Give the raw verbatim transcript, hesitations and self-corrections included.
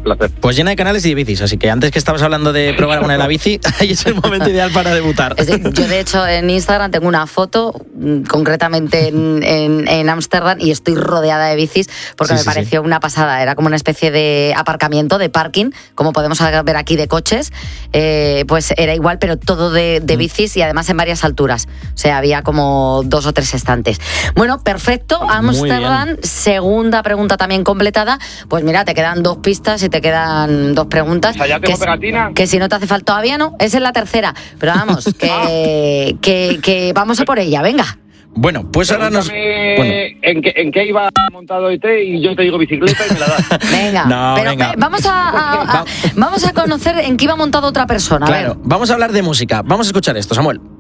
placer. Pues llena de canales y de bicis, así que antes que estabas hablando de probar una de la bici, ahí es el momento ideal para debutar. Yo, de hecho, en Instagram tengo una foto, concretamente en Ámsterdam, y estoy rodeada de bicis porque sí, me sí, pareció sí. una pasada. Era como una especie de aparcamiento, de parking, como podemos ver aquí de coches. Eh, pues era igual, pero todo de, de bicis y además en varias alturas. O sea, había como dos o tres estantes. Bueno, perfecto. Ámsterdam, segunda pregunta también completada. Pues mira, te quedan dos pistas y te quedan dos preguntas. O sea, ya tengo que, pegatina. Que si no te hace falta todavía, no. Esa es la tercera. Pero vamos, que, que, que vamos a por ella. Venga. Bueno, pues ahora nos... Bueno. ¿En qué, ¿En qué iba montado E T? Y yo te digo bicicleta y me la das. Venga, no, pero venga. Vamos, a, a, a, vamos a conocer en qué iba montado otra persona. Claro, a ver. Vamos a hablar de música. Vamos a escuchar esto, Samuel.